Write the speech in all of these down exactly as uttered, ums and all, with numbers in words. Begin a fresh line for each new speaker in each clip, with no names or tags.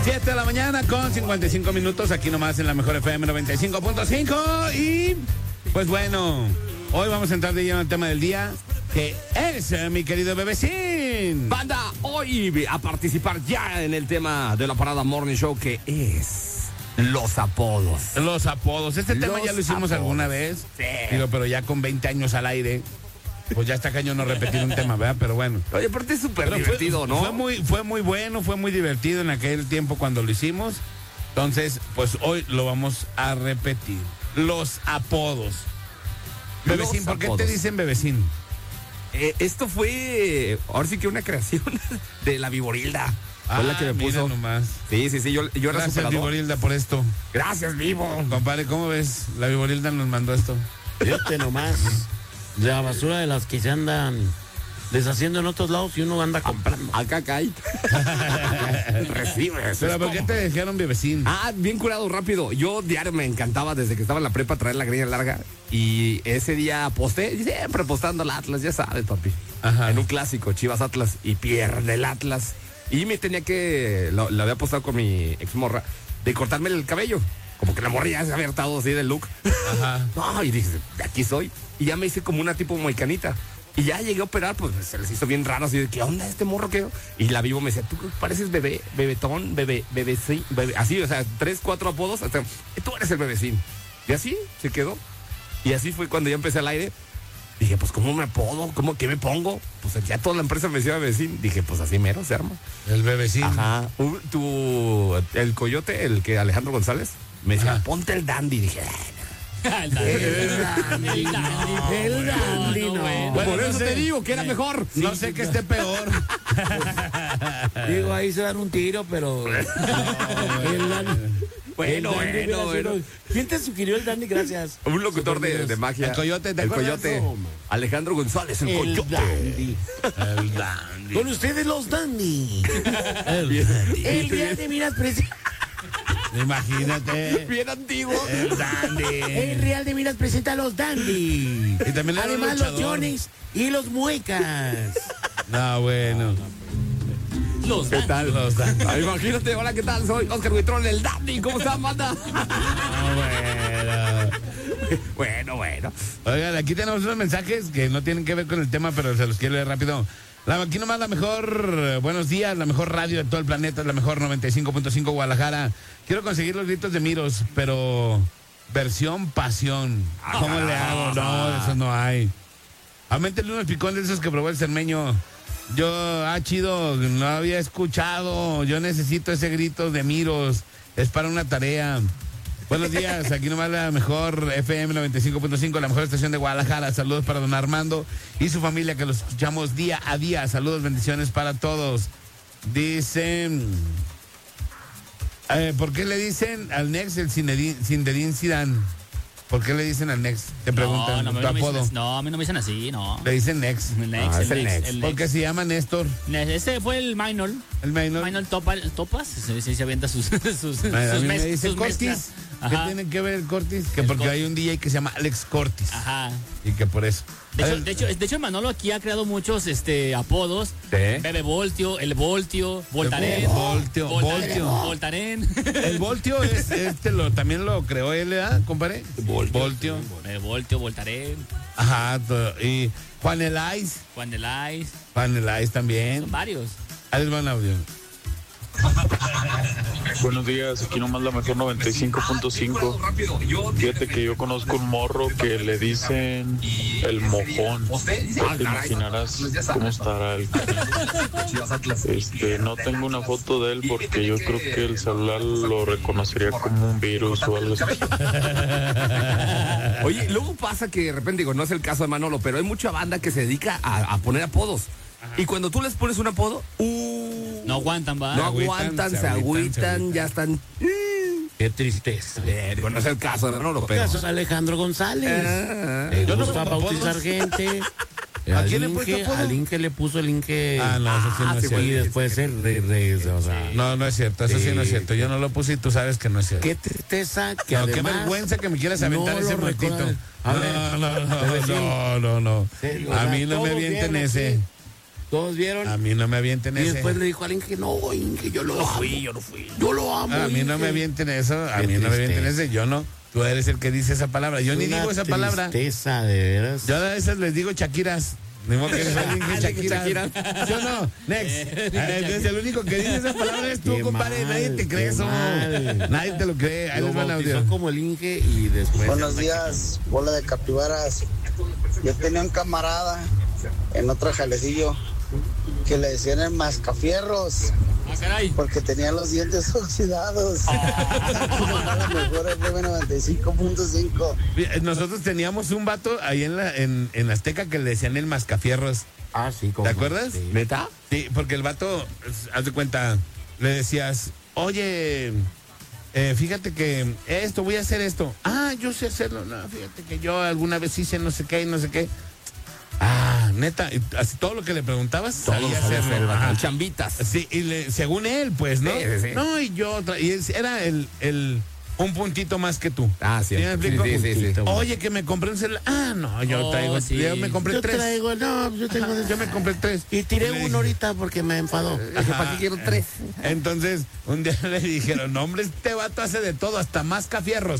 siete de la mañana con cincuenta y cinco minutos, aquí nomás en la mejor F M noventa y cinco punto cinco. Y pues bueno, hoy vamos a entrar de lleno al tema del día, que es, eh, mi querido Bebecín.
Banda, hoy a participar ya en el tema de la Parada Morning Show, que es los apodos.
Los apodos. Este
Los
tema ya lo hicimos
apodos.
alguna vez.
Sí.
Digo, pero ya con veinte años al aire, pues ya está cañón no repetir un tema, ¿verdad? Pero bueno.
Oye, aparte es súper
Pero
divertido,
fue,
¿no?
Fue muy, fue muy bueno, fue muy divertido en aquel tiempo cuando lo hicimos. Entonces, pues hoy lo vamos a repetir. Los apodos. Bebecín, ¿por qué te
apodos.
dicen Bebecín?
Eh, esto fue, ahora sí que una creación de la Viborilda. Fue la que me
mira
puso.
nomás.
Sí, sí, sí, yo, yo era
Gracias,
superador.
Viborilda, por esto.
Gracias, Vivo.
Compadre, ¿cómo ves? La Viborilda nos mandó esto.
Fíjate nomás, de la basura de las que se andan deshaciendo en otros lados y uno anda comprando.
Acá cae. Recibe. eso
Pero
es
¿por qué
todo.
te dijeron Bebecín?
Ah, bien curado, rápido. Yo diario me encantaba desde que estaba en la prepa traer la greña larga. Y ese día aposté, siempre apostando al Atlas, ya sabes, papi.
Ajá.
En un clásico, Chivas Atlas, y pierde el Atlas. Y me tenía que, lo, lo había apostado con mi ex morra, de cortarme el cabello. Como que la morra ya se había hartado así del look.
Ajá.
No, y dije, de aquí soy. Y ya me hice como una tipo moicanita. Y ya llegué a operar, pues se les hizo bien raro, así de, ¿qué onda este morro qué? Y la Vivo me decía, tú pareces bebé, bebetón, bebé, bebecín, bebé, así, o sea, tres, cuatro apodos, hasta, tú eres el Bebecín. Y así se quedó. Y así fue cuando ya empecé al aire. Dije, pues, ¿cómo me apodo? ¿Cómo, qué me pongo? Pues ya toda la empresa me decía Bebecín. Dije, pues así mero se arma.
El Bebecín.
Ajá. Un- Tu, el coyote, el que Alejandro González, me decía,
Ajá.
ponte el dandy. Dije,
El dandy. El dandy. El dandy, no.
Bueno,
por eso
no sé.
te digo que era mejor.
No sé qué esté peor.
Digo, ahí se dan un tiro, pero. El dandy.
Bueno,
El dandy,
bueno,
mira,
bueno.
si no- ¿Quién te sugirió el dandy? Gracias.
Un locutor de, de magia.
El coyote, ¿te
El
acuerdas?
coyote.
No, man.
Alejandro González, el,
El
coyote.
dandy.
El dandy.
Con ustedes los dandy.
El dandy.
El día de miras presenta.
Imagínate.
Bien antiguo.
El dandy.
El Real de Miras presenta a los dandy.
Y también era un
Además, los
luchador.
Johnny's y los muecas.
No, bueno.
Los
¿Qué tal?
Los dandy.
Ah, imagínate, hola, ¿qué tal? Soy Oscar Buitrón, el dandy. ¿Cómo están, banda?
No, bueno.
Bueno, bueno.
Oigan, aquí tenemos unos mensajes que no tienen que ver con el tema, pero se los quiero leer rápido. La, aquí nomás la mejor, eh, buenos días, la mejor radio de todo el planeta, la mejor noventa y cinco punto cinco Guadalajara. Quiero conseguir los gritos de Miros, pero versión pasión. ¿Cómo le hago? No, de eso no hay. Aumentenle unos picón de esos que probó el cermeño. Yo, ah, chido, no había escuchado. Yo necesito ese grito de Miros. Es para una tarea. Buenos días, aquí nomás la mejor F M noventa y cinco punto cinco, la mejor estación de Guadalajara. Saludos para don Armando y su familia, que los escuchamos día a día. Saludos, bendiciones para todos. Dicen, eh, ¿por qué le dicen al Nex el Zinedine Zinedine Zidane? ¿Por qué le dicen al Nex? Te preguntan,
no, no,
tu
a mí no me
apodo.
dicen- no, a mí no me dicen así, no.
Le dicen Nex.
El Nex,
Ah,
el
es el
Nex,
Nex.
el Nex.
Porque se llama Néstor.
Ne- Ese fue el Minor.
El menor.
Minor topa, Topas. Sí, sí, se avienta sus, sus, sus,
A mí me
mez-
dice
sus
Cortis.
mezclas.
¿Qué
Ajá.
tiene que ver el Cortis? Que
El
porque
Cor-
hay un D J que se llama Alex Cortis.
Ajá.
Y que por eso.
De
A
hecho,
ver,
de, hecho, de hecho, Manolo aquí ha creado muchos este, apodos.
¿Sí?
Bebe Voltio, el Voltio, Voltaren.
Voltio, Voltio.
Voltaren.
el Voltio es, este lo, también lo creó él, ¿verdad, compadre?
Voltio.
Voltio.
Bebe Voltio, Voltaren.
Ajá, todo. Y Juan Elais.
Juan de Lais.
Juan Elais también.
Son varios.
Ahí les va un audio.
Buenos días, aquí nomás la mejor noventa y cinco punto cinco. Fíjate que yo conozco un morro que le dicen el mojón. Ya te imaginarás cómo estará el Este, no tengo una foto de él porque yo creo que el celular lo reconocería como un virus o algo así.
Oye, luego pasa que de repente, digo, no es el caso de Manolo, pero hay mucha banda que se dedica a, a poner apodos. Y cuando tú les pones un apodo, uh,
No aguantan, va.
no
agüitan,
aguantan,
se
se
agüitan,
agüitan,
se agüitan.
ya están.
Qué tristeza.
Eh, digo, no es el caso de Manolo, pero.
Eso es Alejandro González.
Ah,
Le
Yo no
gusta
pongo
bautizar
apodos.
gente.
¿A
Al
quién le he puesto
Inge,
apodo?
al Inge le puso el Inge.
Ah, no, eso sí no
Ah,
es
sí,
cierto.
Y después ser re, re- o sea,
No, no es cierto, eso sí no es cierto. Yo no lo puse y tú sabes que no es cierto.
qué tristeza que
No, qué
además
vergüenza que me quieras aventar
no
ese
lo
muertito.
recuerdan. A ver,
No, no, no,
Bebecín.
no, no, no.
Sí, o
A
sea,
mí no me
todo
vienten
bien
ese.
aquí. Todos vieron.
A mí no me avienten
Y
ese.
después le dijo al Inge, no, Inge, yo lo
No
amo.
fui, yo no fui.
Yo lo amo.
A mí no
Inge.
me avienten eso, a
Qué
mí no me avienten
tristeza.
ese, yo no. Tú eres el que dice esa palabra, yo
Es
ni
una
digo esa palabra.
tristeza, de veras.
Yo a veces les digo Shakiras. Ni modo que soy Inge Shakiras. Yo no, next. Eh, es el único que dice esa palabra es tú,
Qué
compadre.
mal,
Nadie te cree
qué
eso.
mal.
Nadie te lo cree. Ahí
Lo
les van
bautizó
audio.
como el Inge y después.
Buenos
anda
días, bola de capibaras. Yo tenía un camarada en otro jalecillo que le decían el mascafierros
Ah, caray.
porque tenía los dientes oxidados. La mejor F M noventa y cinco punto cinco.
Nosotros teníamos un vato ahí en la en, en Azteca que le decían el mascafierros.
Ah, sí, como.
¿Te acuerdas?
Sí.
¿Neta?
Sí, porque el vato, es- haz de cuenta, le decías, oye, eh, fíjate que esto, voy a hacer esto. Ah, yo sé hacerlo. No, fíjate que yo alguna vez hice no sé qué y no sé qué. Ah, neta, y así todo lo que le preguntabas,
Todo
sabía
sabe
hacerlo.
hacer el
Ajá.
vato. Chambitas.
Sí, y le- según él, pues, ¿no?
Sí, sí, sí.
No, y yo, tra- y es- era el, el, un puntito más que tú.
Ah, sí.
¿Sí me
Sí,
explico?
sí, sí, sí.
Oye, que me compré un celular. Ah, no, yo
Oh,
traigo,
sí.
yo me compré
Yo
tres.
traigo, no, yo tengo.
Yo me compré tres.
Y tiré
le dije-
uno ahorita porque me enfadó.
Dije, ¿para qué quiero tres?
Entonces, un día le dijeron, no, hombre, este vato hace de todo, hasta más cafierros.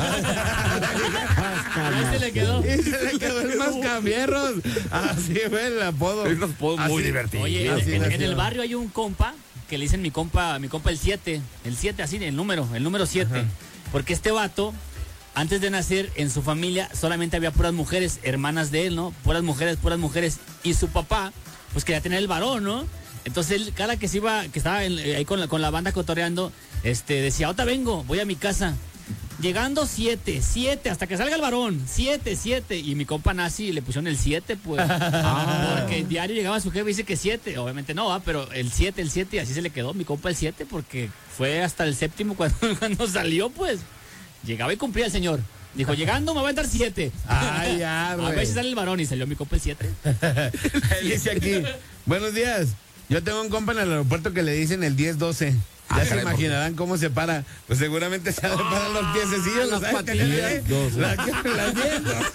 Ahí se le quedó.
Y se le quedó el mascafierros. Así fue el apodo.
Es un apodo muy
Así-
divertido.
Oye, en,
Así
en- en
nació.
el barrio hay un compa que le dicen mi compa, mi compa el siete, el siete así, el número, el número siete. Porque este vato, antes de nacer, en su familia solamente había puras mujeres, hermanas de él, ¿no? Puras mujeres, puras mujeres. Y su papá, pues quería tener el varón, ¿no? Entonces él, cada que se iba, que estaba en- ahí con la, con la banda cotorreando, este, decía, ahorita vengo, voy a mi casa. Llegando siete, siete, hasta que salga el varón, siete, siete. Y mi compa nazi le pusieron el siete, pues. Porque diario llegaba su jefe y dice que siete. Obviamente no, ¿va? Pero el siete, el siete, y así se le quedó mi compa el siete, porque fue hasta el séptimo cuando, cuando salió, pues. Llegaba y cumplía el señor. Dijo, llegando me va a dar siete.
Ay, ya,
A
güey.
ver si sale el varón y salió mi compa el siete.
Él dice aquí, buenos días. Yo tengo un compa en el aeropuerto que le dicen el diez doce. Ya
Ah,
se
caray, ¿por
imaginarán cómo se para. Pues seguramente se ha de parar los piececillos, los
las
ha de tener,
patillas.
¿eh?
Doce.
Las las diez doce.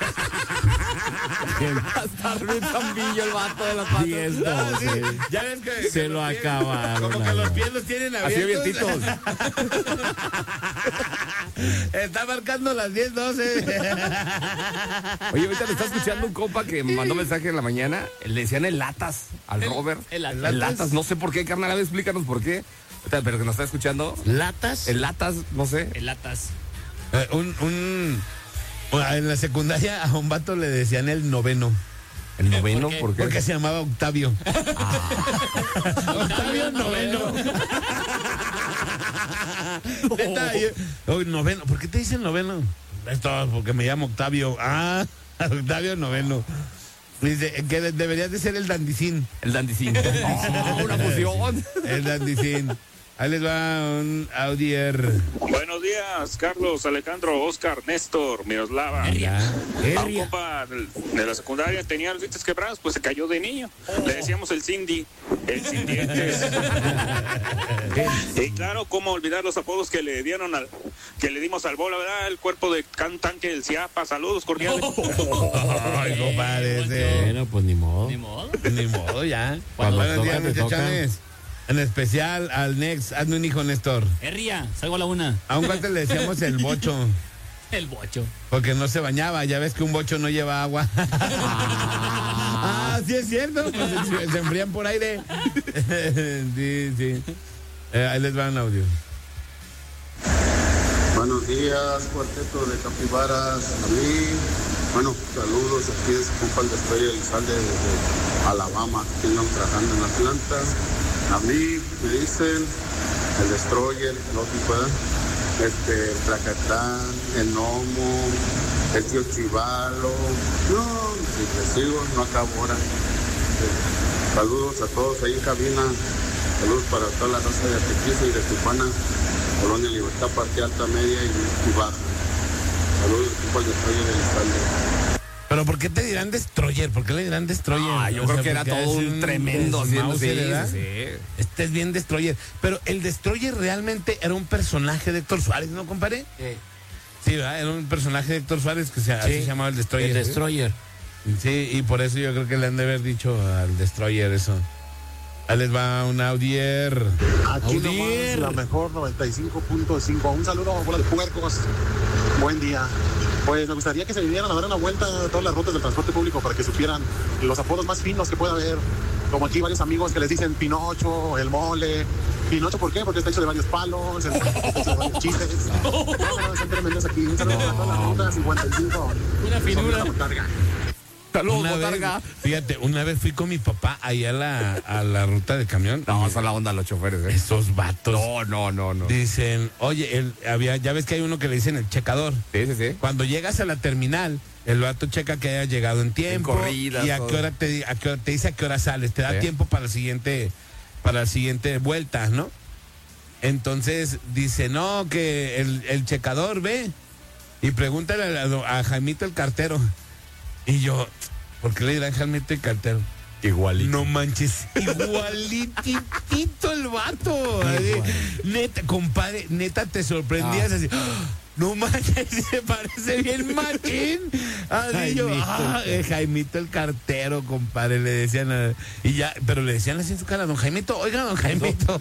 Hasta Ruiz Zambillo, el vato de las patas.
diez,
Ah, sí.
doce.
Ya ves que,
Se
que
lo
los pies-
acabaron,
Como que
la
los
verdad.
pies los tienen
Así
abiertos.
abiertitos.
Está marcando las diez doce.
Oye, ahorita le está escuchando un compa que me mandó mensaje en la mañana. Le decían el latas al Robert.
el latas.
El latas, no sé por qué, carnal. A ver, explícanos por qué. Ahorita, pero que nos está escuchando.
¿Latas?
El latas, no sé.
El latas.
Eh, un, un, en la secundaria a un vato le decían el noveno.
El noveno,
¿Por qué?
¿por qué?
Porque se llamaba Octavio. Octavio noveno. Neta, yo- oh, noveno. ¿Por qué te dicen noveno? Esto porque me llamo Octavio. Ah, Octavio noveno. Dice que de- deberías de ser el dandicín.
El dandicín. Oh, una fusión.
El dandicín. Ahí les va un Audier.
Buenos días, Carlos, Alejandro, Oscar, Néstor, Miroslava.
Ya.
A un compa del- de la secundaria tenía los dientes quebrados, pues se cayó de niño. Le decíamos el Cindy, el sin dientes. Y claro, cómo olvidar los apodos que le dieron al, que le dimos al bola, ¿verdad? El cuerpo de can tanque del Ciapa, saludos cordiales.
Ay, compadre. ese-
Bueno, pues ni modo.
Ni modo.
Ni modo, ya.
Cuando
Buenos
toca,
días,
te toca.
muchachones. En especial al Nex, hazme un hijo, Néstor.
Herria, salgo a la una.
A un cuate le decíamos el bocho,
El bocho.
porque no se bañaba. Ya ves que un bocho no lleva agua. Ah, sí es cierto. Pues se, se enfrían por aire. Sí, sí. Eh, ahí les va un audio.
Buenos días, cuarteto de capibaras. A mí, bueno, saludos aquí de su compa el Destroyer Elizalde desde Alabama, que andan trabajando en Atlanta. A mí me dicen el Destroyer, lógico, ¿verdad? Este, el Tracatán, el Gnomo, el Tío Chivalo. No, si te sigo, no acabo ahora. Eh, Saludos a todos ahí en cabina. Saludos para toda la raza de Atequiza y de Tijuana. Colonia Libertad, parte alta, media y, y baja. Saludos, equipo al Destroyer del Estalde.
Pero ¿por qué te dirán Destroyer? ¿Por qué le dirán Destroyer?
Ah, yo
O
creo
sea,
que era
porque
todo
es
un tremendo haciendo, sí,
Mauser, ¿verdad?
sí, sí.
Este es bien Destroyer. Pero el Destroyer realmente era un personaje de Héctor Suárez, ¿no, compadre? Sí, ¿verdad? Era un personaje de Héctor Suárez que se, así se llamaba el Destroyer.
El Destroyer.
Sí, y por eso yo creo que le han de haber dicho al Destroyer eso. Ahí les va un Audier.
Aquí nomás la mejor noventa y cinco punto cinco. Un saludo, bola de puercos. Buen día. Pues me gustaría que se vinieran a dar una vuelta a todas las rutas del transporte público para que supieran los apodos más finos que pueda haber. Como aquí varios amigos que les dicen Pinocho, el mole. Pinocho, ¿por qué? Porque está hecho de varios palos, está hecho de varios chistes. No, son tremendos aquí. Un saludo a todas las rutas cincuenta y cinco.
Una finura.
Saludos,
Una vez,
botarga.
fíjate, una vez fui con mi papá ahí a la, a la ruta de camión.
No, son la onda los choferes, ¿eh?
Esos vatos.
No, no, no, no.
Dicen, oye, el, había, ya ves que hay uno que le dicen el checador.
Sí, sí, sí.
Cuando llegas a la terminal, el vato checa que haya llegado en tiempo.
En corridas,
y a
todo.
qué hora te, a qué hora te dice a qué hora sales. Te da
Sí.
tiempo para la siguiente, para la siguiente vuelta, ¿no? Entonces dice, no, que el, el checador ve y pregúntale a, a Jaimito el cartero. Y yo, ¿por qué le dirán Jaimito el cartero?
Igualito.
No manches, igualitito el vato. Así, neta, compadre, neta te sorprendías
Ah.
así. ¡Ah! No manches, se parece bien machín. Así yo,
Jaimito
ah,
el
eh, Jaimito el cartero, compadre, le decían. a- y ya, pero le decían así en su cara, don Jaimito, oiga, don Jaimito.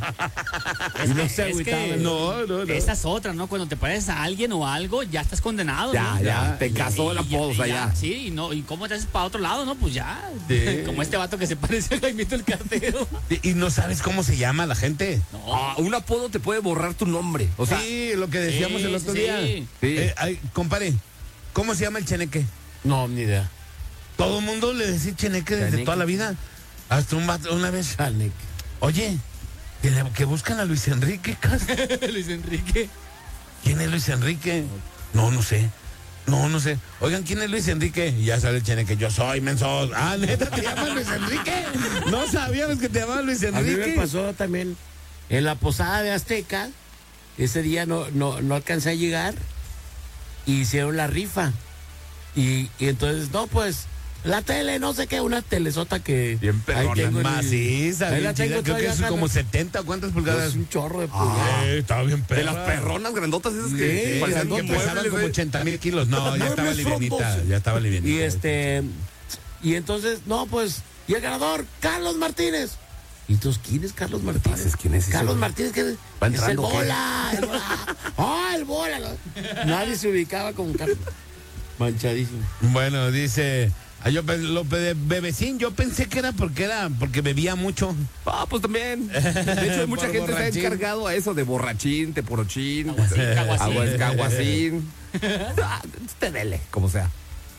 Es
Y no
que-
se
es
agüitaba,
que
No, no, no.
Esa es otra, ¿no? Cuando te pareces a alguien o algo, ya estás condenado,
Ya,
¿no?
ya, te casó el
Y-
apodo, o sea,
y
ya.
Sí, y, no, y cómo te haces para otro lado, ¿no? Pues ya.
Sí.
Como este vato que se parece a Jaimito el cartero.
Y, y no sabes cómo se llama la gente.
Ah, un apodo te puede borrar tu nombre. O sea,
Sí, lo que decíamos
Sí,
el otro
sí,
día.
sí.
Sí.
Eh, ay, compadre, ¿cómo se llama el cheneque?
No, ni idea.
Todo el mundo le decía cheneque desde
Cheneque.
toda la vida. Hasta un vato- una vez.
Chanek.
Oye, que, le- que buscan a Luis Enrique Castro.
Luis Enrique.
¿Quién es Luis Enrique? No, no sé. No, no sé. Oigan, ¿quién es Luis Enrique? Y ya sale el cheneque. Yo soy menso. Ah, ¿neta te llamas Luis Enrique? No sabíamos que te llamabas Luis
A mí me
Enrique.
pasó también en la posada de Azteca. Ese día no, no, no alcancé a llegar y hicieron la rifa. Y, y entonces, no, pues, la tele, no sé qué, una telesota que.
Bien perrona,
ahí tengo en mi-
Maciza,
ahí
bien
la tengo
chida. Creo que
todavía
es
acá,
como
¿no?
setenta o cuántas
Es
pulgadas.
un chorro de pulgadas.
Eh, estaba bien perra.
de las perronas grandotas esas
Sí,
que
que
parecían
que
muebles,
pesaban como
¿eh?
ochenta mil kilos. No, ya estaba
Muebles
livianita.
rotos.
Ya estaba livianita.
Y este. Y entonces, no, pues, y el ganador, Carlos Martínez. ¿Y entonces quién es Carlos Martínez?
Entonces, ¿quién es ese
Carlos
güey?
Martínez, que es,
¿Va
es el
entrando o qué?
bola. El bola. ¡Ah, el bola! No. Nadie se ubicaba con Carlos. Manchadísimo.
Bueno, dice, ah, yo pe- lo pe- de bebecín, yo pensé que era porque era porque bebía mucho.
Ah, pues también. De hecho, hay mucha
Por
gente está
borrachín.
encargado a eso de borrachín, teporochín,
Aguacín, caguacín.
agua caguacín. Ah, Te dele, como sea.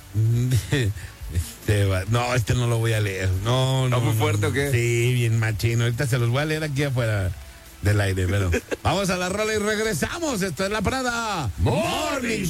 Este va- no, este no lo voy a leer. No, no.
¿Está muy
no,
fuerte
no.
o qué?
Sí, bien machino. Ahorita se los voy a leer aquí afuera del aire, pero vamos a la rola y regresamos. Esto es La Parada Morning